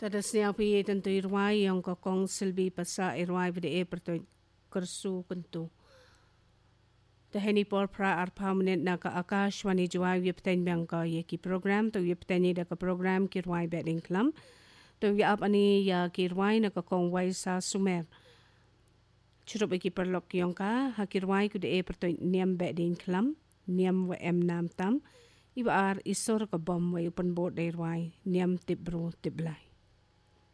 Tada siya piye tanto irway yung kakong silbi pasa irway vide perto kursu kuntu. Taheni por pra ar permanent na ka Akashwani jwai yipten bang ka ye ki program to yipten da ka program ki irway betting klam. To ya ap ani ya ki irway na kakong way sa sumer. Churup iki perlok yung ka hakirway kude perto niam betting klam niam wa em nam tam. Iba ar isor ka bom way open board irway niam tip bro tip lai.